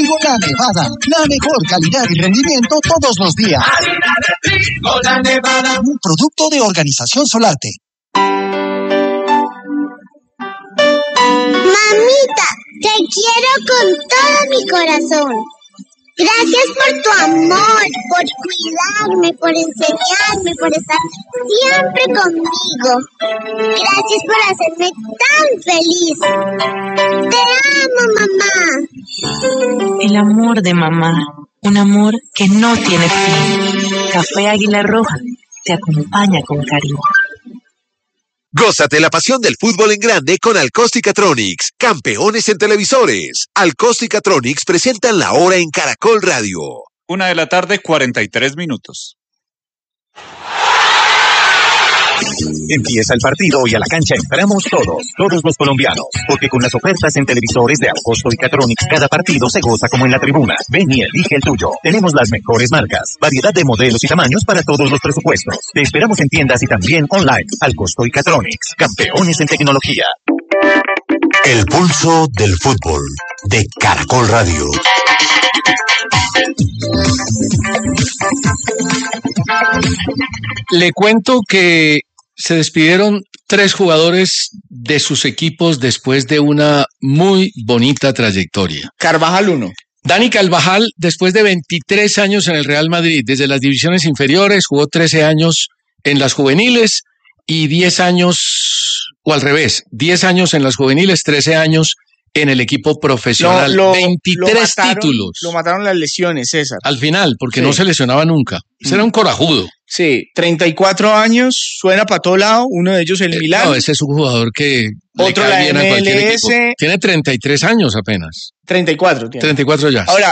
Trigo La Nevada, la mejor calidad y rendimiento todos los días. Harina de trigo La Nevada. Un producto de Organización Solarte. Mamita, te quiero con todo mi corazón. Gracias por tu amor, por cuidarme, por enseñarme, por estar siempre conmigo. Gracias por hacerme tan feliz. Te amo, mamá. El amor de mamá, un amor que no tiene fin. Café Águila Roja te acompaña con cariño. Gózate la pasión del fútbol en grande con Alcosticatronics, campeones en televisores. Alcosticatronics presentan la hora en Caracol Radio. 1:43 p.m. Empieza el partido y a la cancha entramos todos los colombianos, porque con las ofertas en televisores de Alcosticatronics cada partido se goza como en la tribuna. Ven y elige el tuyo. Tenemos las mejores marcas, variedad de modelos y tamaños para todos los presupuestos. Te esperamos en tiendas y también online. Alcosticatronics, campeones en tecnología. El pulso del fútbol de Caracol Radio. Le cuento que se despidieron 3 jugadores de sus equipos después de una muy bonita trayectoria. Carvajal 1. Dani Carvajal, después de 23 años en el Real Madrid, desde las divisiones inferiores, jugó 13 años en las juveniles y 10 años, o al revés, 10 años en las juveniles, 13 años en el equipo profesional. 23 títulos. Lo mataron las lesiones, César. Al final, porque Sí. no se lesionaba nunca. Ese era un corajudo. Sí, 34 años, suena para todo lado, uno de ellos el Milán. No, ese es un jugador que Otro le la cae bien a cualquier MLS. equipo. Tiene 33 años apenas. 34 tiene. 34 ya. Ahora,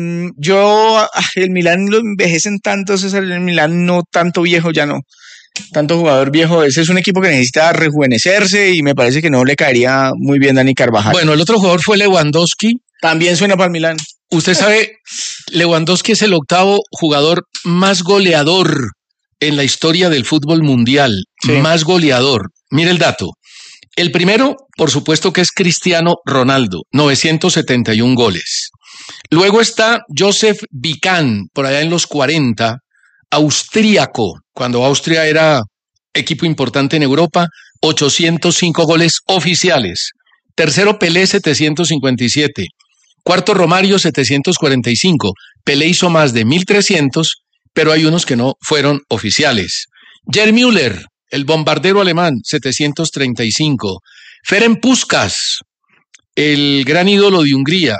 el Milán lo envejecen tanto, César, el Milán no tanto viejo, ya no. Tanto jugador viejo, ese es un equipo que necesita rejuvenecerse y me parece que no le caería muy bien Dani Carvajal. Bueno, el otro jugador fue Lewandowski. También suena para el Milán. Usted sabe, Lewandowski es el 8º jugador más goleador en la historia del fútbol mundial. Sí. Más goleador. Mire el dato. El primero, por supuesto, que es Cristiano Ronaldo, 971 goles. Luego está Josef Bican, por allá en los 40, austríaco, cuando Austria era equipo importante en Europa, 805 goles oficiales. Tercero, Pelé, 757. Cuarto, Romario, 745. Pelé hizo más de 1.300, pero hay unos que no fueron oficiales. Gerd Müller, el bombardero alemán, 735. Ferenc Puskás, el gran ídolo de Hungría,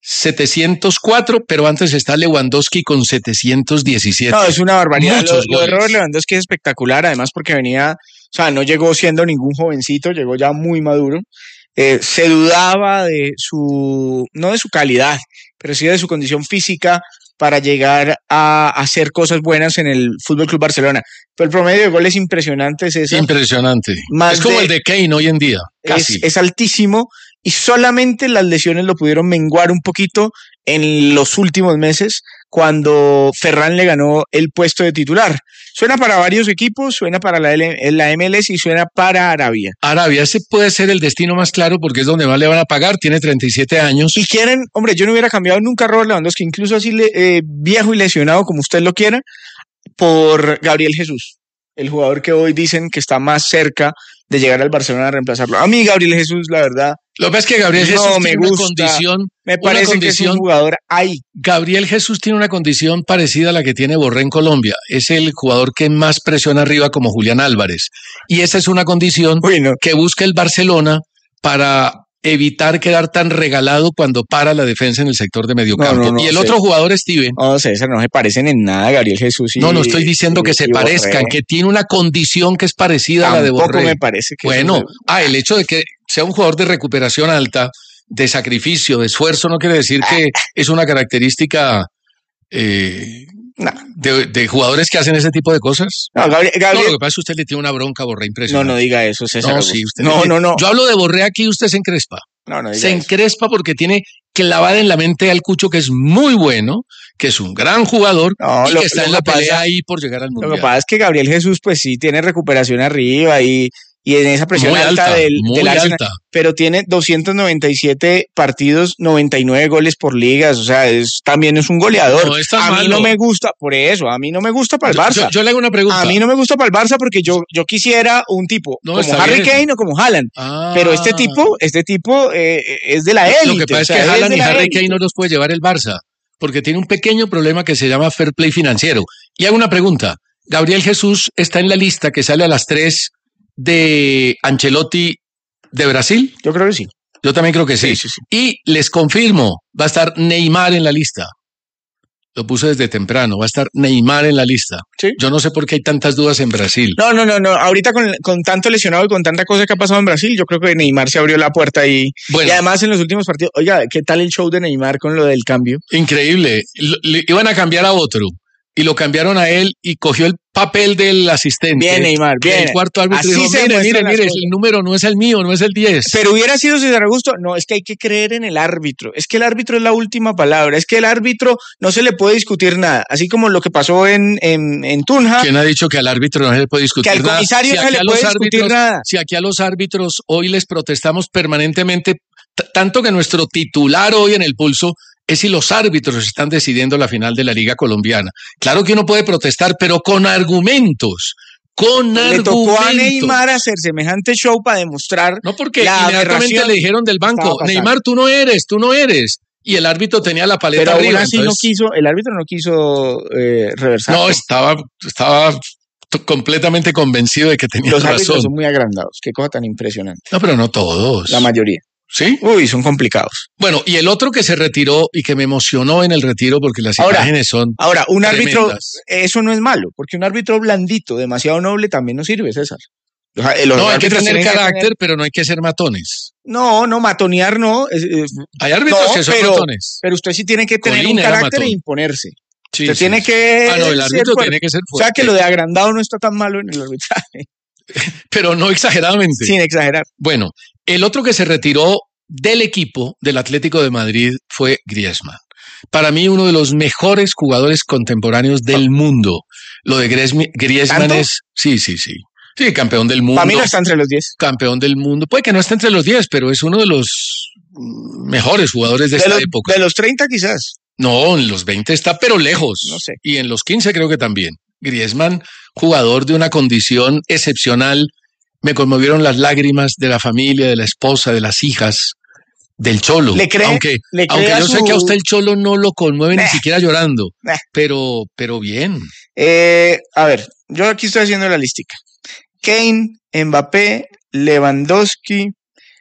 704, pero antes está Lewandowski con 717. No, es una barbaridad. Muchos Lo de goles. Robert Lewandowski es espectacular, además porque venía, o sea, no llegó siendo ningún jovencito, llegó ya muy maduro. Se dudaba de no de su calidad, pero sí de su condición física para llegar a hacer cosas buenas en el Fútbol Club Barcelona. Pero el promedio de goles impresionante es ese. Impresionante. Más Es como de- el de Kane hoy en día. Casi. Es altísimo y solamente las lesiones lo pudieron menguar un poquito en los últimos meses cuando Ferran le ganó el puesto de titular. Suena para varios equipos, suena para la MLS y suena para Arabia. Arabia, ese puede ser el destino más claro porque es donde más le van a pagar, tiene 37 años. Y quieren, hombre, yo no hubiera cambiado nunca a Robert Lewandowski, incluso así viejo y lesionado como usted lo quiera, por Gabriel Jesús, el jugador que hoy dicen que está más cerca de llegar al Barcelona a reemplazarlo. A mí Gabriel Jesús, la verdad, Lo que pasa es que Gabriel Jesús no me tiene gusta. una condición. Me parece que es un jugador ahí. Gabriel Jesús tiene una condición parecida a la que tiene Borré en Colombia. Es el jugador que más presiona arriba como Julián Álvarez. Y esa es una condición que busca el Barcelona para evitar quedar tan regalado cuando para la defensa en el sector de mediocampo. No, y el sí. otro jugador, Steven. No, César, no se parecen en nada a Gabriel Jesús. No estoy diciendo que se parezcan, que tiene una condición que es parecida a la de Borré. Tampoco me parece que Bueno, eso el hecho de que sea un jugador de recuperación alta, de sacrificio, de esfuerzo, no quiere decir que es una característica de jugadores que hacen ese tipo de cosas. No, Gabriel- No, lo que pasa es que usted le tiene una bronca a Borré impresionante. No diga eso, César. No, sí, usted No, le tiene- no. Yo hablo de Borré aquí y usted se encrespa. No diga Se eso. encrespa porque tiene clavada en la mente al Cucho, que es muy bueno, que es un gran jugador No, y lo- que está lo en la que pasa- pelea ahí por llegar al Lo Mundial. que pasa es que Gabriel Jesús, pues sí, tiene recuperación arriba y y en esa presión Muy alta, alta, del muy Arsenal, alta. pero tiene 297 partidos, 99 goles por ligas, o sea, también es un goleador. No está a mí malo. no me gusta, por eso, a mí no me gusta para el Barça. Yo le hago una pregunta. A mí no me gusta para el Barça porque yo quisiera un tipo No, como está Harry bien. Kane o como Haaland, pero este tipo es de la élite. Lo que pasa es que Haaland y Harry Kane no los puede llevar el Barça, porque tiene un pequeño problema que se llama fair play financiero. Y hago una pregunta. Gabriel Jesús está en la lista que sale a las 3 de Ancelotti de Brasil. Yo creo que sí. Yo también creo que sí. Sí. Y les confirmo, va a estar Neymar en la lista. Lo puse desde temprano, va a estar Neymar en la lista. Sí. Yo no sé por qué hay tantas dudas en Brasil. No. Ahorita con tanto lesionado y con tanta cosa que ha pasado en Brasil, yo creo que Neymar se abrió la puerta y además en los últimos partidos, oiga, ¿qué tal el show de Neymar con lo del cambio? Increíble. Iban a cambiar a otro y lo cambiaron a él y cogió el papel del asistente. Bien, Neymar, bien. El cuarto árbitro Así dijo, se mire, muestran las cosas. el número no es el mío, no es el 10. Pero hubiera sido César Augusto. No, es que hay que creer en el árbitro. Es que el árbitro es la última palabra. Es que el árbitro no se le puede discutir nada. Así como lo que pasó en Tunja. ¿Quién ha dicho que al árbitro no se le puede discutir nada? Que al comisario no se le puede discutir nada. Si aquí a los árbitros hoy les protestamos permanentemente, tanto que nuestro titular hoy en El Pulso es si los árbitros están decidiendo la final de la Liga Colombiana. Claro que uno puede protestar, pero con argumentos. Le tocó a Neymar hacer semejante show para demostrar. No, porque inmediatamente le dijeron del banco, Neymar, tú no eres. Y el árbitro tenía la paleta pero arriba. Aún así entonces, el árbitro no quiso reversar. No, estaba completamente convencido de que tenía los razón. Los árbitros son muy agrandados. Qué cosa tan impresionante. No, pero no todos. La mayoría. ¿Sí? Uy, son complicados. Bueno, y el otro que se retiró y que me emocionó en el retiro porque las imágenes son Ahora, un árbitro, tremendas. eso no es malo, porque un árbitro blandito, demasiado noble, también no sirve, César. No, hay que tener carácter, pero no hay que ser matones. No, matonear no. Hay árbitros que son matones. Pero usted sí tiene que tener Colina un carácter e imponerse. Sí, usted tiene que. No, el árbitro tiene que ser fuerte. O sea que lo de agrandado no está tan malo en el arbitraje. Pero no exageradamente. Sin exagerar. Bueno, el otro que se retiró del equipo del Atlético de Madrid fue Griezmann. Para mí, uno de los mejores jugadores contemporáneos del mundo. Lo de Griezmann ¿Tanto? es. Sí. Sí, campeón del mundo. Para mí no está entre los 10. Campeón del mundo. Puede que no esté entre los 10, pero es uno de los mejores jugadores de esta época. De los 30 quizás. No, en los 20 está, pero lejos. No sé. Y en los 15 creo que también. Griezmann, jugador de una condición excepcional. Me conmovieron las lágrimas de la familia, de la esposa, de las hijas, del Cholo. Aunque yo sé que a usted el Cholo no lo conmueve ni siquiera llorando. Pero bien. A ver, yo aquí estoy haciendo la listica. Kane, Mbappé, Lewandowski,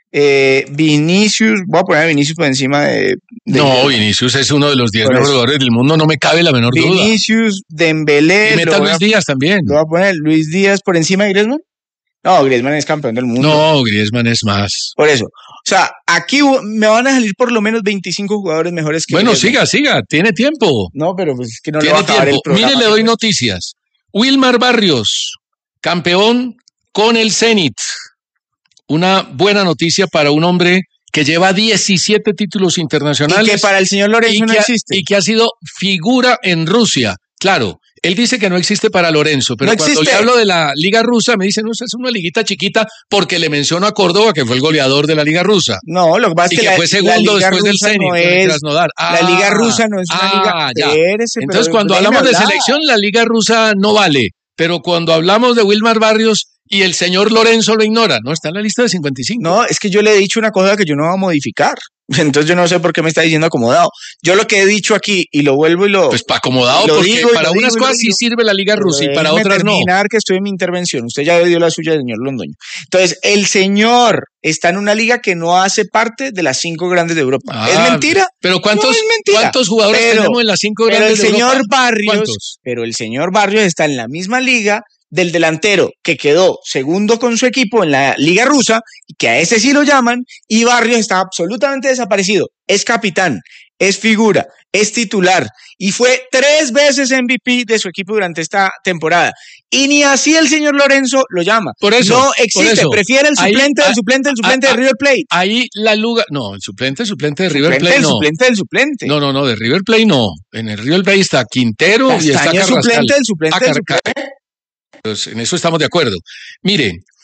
Vinicius. Voy a poner a Vinicius por encima de no, Vinicius es uno de los 10 mejores jugadores del mundo, no me cabe la menor duda. Vinicius, Dembélé. Y meta Luis Díaz también. Lo voy a poner Luis Díaz por encima de Griezmann. No, Griezmann es campeón del mundo. No, Griezmann es más. Por eso. O sea, aquí me van a salir por lo menos 25 jugadores mejores que Bueno, Griezmann. siga, tiene tiempo. No, pero pues es que no le Tiene va a acabar tiempo. el programa. Mire, le doy noticias. Wilmar Barrios, campeón con el Zenit. Una buena noticia para un hombre que lleva 17 títulos internacionales. Y que para el señor Lorenzo no existe. Y que ha sido figura en Rusia. Claro, él dice que no existe para Lorenzo, pero No cuando existe. le hablo de la Liga Rusa, me dice, no, esa es una liguita chiquita, porque le menciono a Córdoba, que fue el goleador de la Liga Rusa. No, lo que pasa Y es que que fue segundo después del Zenit, con el Krasnodar. La Liga Rusa no es una liga. Ya. Espérese, Entonces, pero cuando déjeme hablamos de hablar. selección, la Liga Rusa no vale. Pero cuando hablamos de Wilmar Barrios y el señor Lorenzo lo ignora, no está en la lista de 55. No, es que yo le he dicho una cosa que yo no voy a modificar. Entonces yo no sé por qué me está diciendo acomodado. Yo lo que he dicho aquí, y lo vuelvo y lo... Pues para acomodado, lo porque digo y para lo unas digo y lo cosas sí digo. sirve la Liga Rusa y para Déjeme otras no. terminar que estoy en mi intervención. Usted ya dio la suya, señor Londoño. Entonces, el señor está en una liga que no hace parte de las 5 grandes de Europa. Ah, ¿Es mentira? Pero ¿cuántos, No es mentira. ¿cuántos jugadores Pero- tenemos en las 5 Pero grandes el de señor Europa? Barrios, ¿Cuántos? pero el señor Barrios está en la misma liga del delantero que quedó segundo con su equipo en la liga rusa y que a ese sí lo llaman, y Barrios está absolutamente desaparecido. Es capitán, es figura, es titular y fue 3 veces MVP de su equipo durante esta temporada. Y ni así el señor Lorenzo lo llama. Por eso, no por existe, eso. prefiere el Ahí- suplente del suplente del suplente de River Plate. Ahí la Luga... No, el suplente de River Suplente Plate del no. suplente del suplente. No, de River Plate no. En el River Plate está Quintero y está Castaño es Carrascal. suplente del suplente del suplente. Pues en eso estamos de acuerdo. Mire,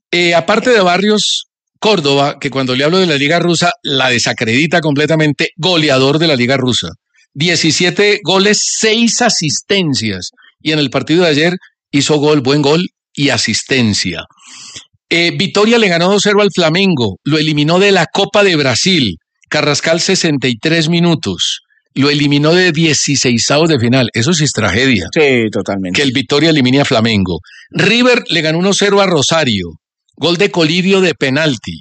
Aparte de Barrios, Córdoba, que cuando le hablo de la Liga Rusa, la desacredita completamente, goleador de la Liga Rusa. 17 goles, 6 asistencias. Y en el partido de ayer hizo buen gol y asistencia. Vitória le ganó 2-0 al Flamengo, lo eliminó de la Copa de Brasil. Carrascal 63 minutos, lo eliminó de 16avos de final. Eso sí es tragedia. Sí, totalmente. Que el Vitória elimine a Flamengo. River le ganó 1-0 a Rosario, gol de Colidio de penalti.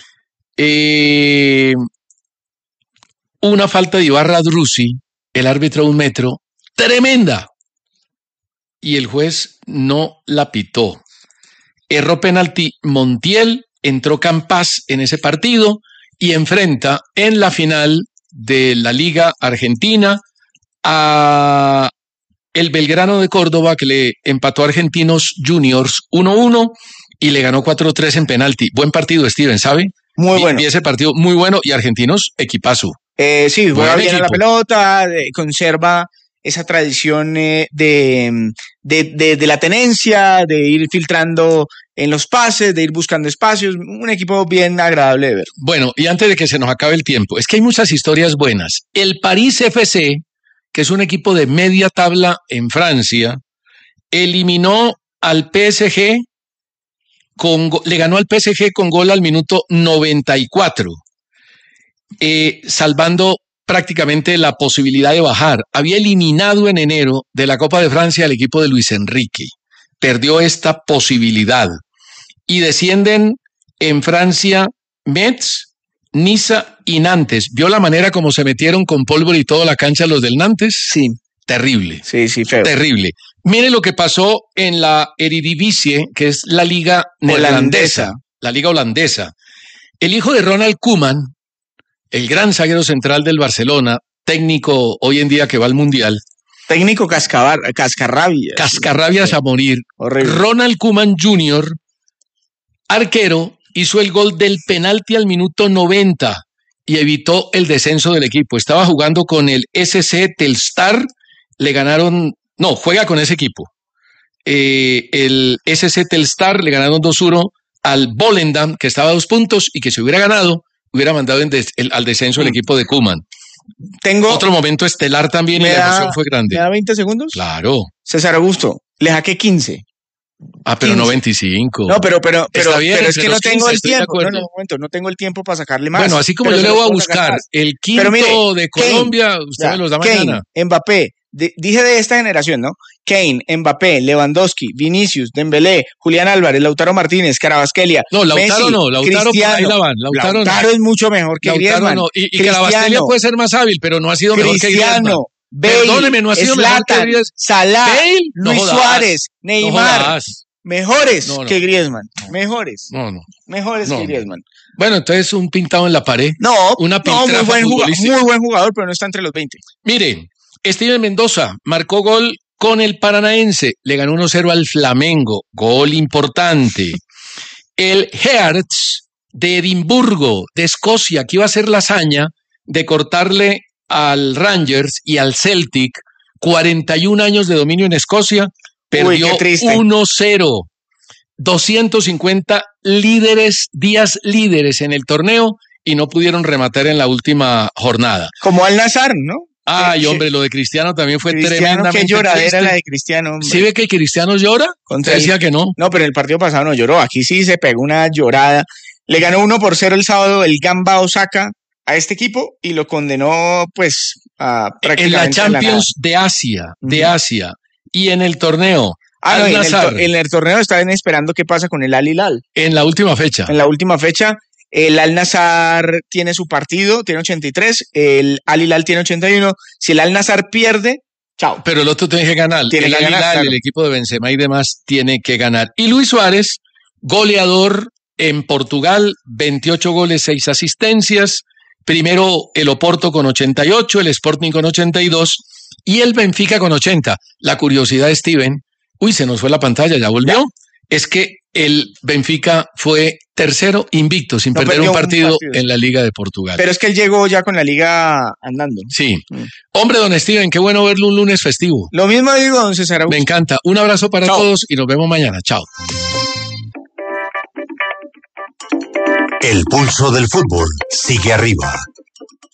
Una falta de Ibarra Drusi, el árbitro a 1 metro, tremenda. Y el juez no la pitó. Erró penalti Montiel, entró Campas en ese partido y enfrenta en la final de la Liga Argentina a el Belgrano de Córdoba, que le empató a Argentinos Juniors 1-1 y le ganó 4-3 en penalti. Buen partido, Steven, ¿sabe? Muy bueno. Y ese partido muy bueno y Argentinos, equipazo. Sí, juega bien a la equipo. pelota, conserva esa tradición de la tenencia, de ir filtrando en los pases, de ir buscando espacios, un equipo bien agradable de ver. Bueno, y antes de que se nos acabe el tiempo, es que hay muchas historias buenas. El París FC, que es un equipo de media tabla en Francia, eliminó al PSG, le ganó al PSG con gol al minuto 94, salvando prácticamente la posibilidad de bajar. Había eliminado en enero de la Copa de Francia al equipo de Luis Enrique. Perdió esta posibilidad. Y descienden en Francia Metz, Niza y Nantes. ¿Vio la manera como se metieron con pólvora y toda la cancha los del Nantes? Sí. Terrible. Sí, feo. Terrible. Mire lo que pasó en la Eredivisie, que es la liga neerlandesa, la liga holandesa. El hijo de Ronald Koeman, el gran zaguero central del Barcelona, técnico hoy en día que va al Mundial. Técnico cascarrabias. Cascarrabias a morir. Horrible. Ronald Koeman Jr., arquero, hizo el gol del penalti al minuto 90 y evitó el descenso del equipo. Estaba jugando con el SC Telstar, le ganaron, no, juega con ese equipo. El SC Telstar le ganaron 2-1 al Volendam, que estaba a 2 puntos y que si hubiera ganado, hubiera mandado al descenso el equipo de Koeman. Otro momento estelar también y la emoción fue grande. ¿Me da 20 segundos? Claro. César Augusto, le saqué 15. Ah, pero 15. no 25. No, pero bien, es que no tengo 15, el tiempo. No tengo el tiempo para sacarle más. Bueno, así como yo le voy a buscar el quinto mire, de Colombia, Kane, usted me los da mañana. Kane, Mbappé, dije de esta generación, ¿no? Kane, Mbappé, Lewandowski, Vinicius, Dembélé, Julián Álvarez, Lautaro Martínez, Carabasquelia. No, Lautaro Messi, no, Lautaro por ahí la van. Lautaro es mucho mejor que Griezmann. No. Y Carabasquelia puede ser más hábil, pero no ha sido mejor que Griezmann. Bale, perdóneme, no ha sido mejor que Griezmann. Salah, Bale, Luis Suárez, Neymar. Mejores que Griezmann. Mejores. Mejores que Griezmann. Bueno, entonces un pintado en la pared. Una muy buen jugador, pero no está entre los 20. Mire, Steven Mendoza marcó gol con el Paranaense. Le ganó 1-0 al Flamengo. Gol importante. El Hearts de Edimburgo, de Escocia, que iba a hacer la hazaña de cortarle al Rangers y al Celtic 41 años de dominio en Escocia. Perdió 1-0. 250 días líderes en el torneo y no pudieron rematar en la última jornada. Como Al Nassr, ¿no? Ay, hombre, lo de Cristiano también fue tremendamente qué lloradera triste. la de Cristiano, hombre. ¿Sí ve que Cristiano llora? Usted decía que no. No, pero el partido pasado no lloró. Aquí sí se pegó una llorada. Le ganó 1-0 el sábado el Gamba Osaka a este equipo y lo condenó, pues, a prácticamente en la Champions de Asia. Y en el torneo. En el torneo están esperando qué pasa con el Al Hilal. En la última fecha. El Al Nassr tiene su partido, tiene 83, el Al Hilal tiene 81. Si el Al Nassr pierde, chao. Pero el otro tiene que ganar. El Al Hilal, claro. El equipo de Benzema y demás, tiene que ganar. Y Luis Suárez, goleador en Portugal, 28 goles, 6 asistencias. Primero el Oporto con 88, el Sporting con 82 y el Benfica con 80. La curiosidad, Steven, se nos fue la pantalla, ya volvió. Es que el Benfica fue tercero invicto, sin perder un partido en la Liga de Portugal. Pero es que él llegó ya con la Liga andando. Sí. Hombre, don Steven, qué bueno verlo un lunes festivo. Lo mismo digo, don César Augusto. Me encanta. Un abrazo para todos y nos vemos mañana. Chao. El pulso del fútbol sigue arriba.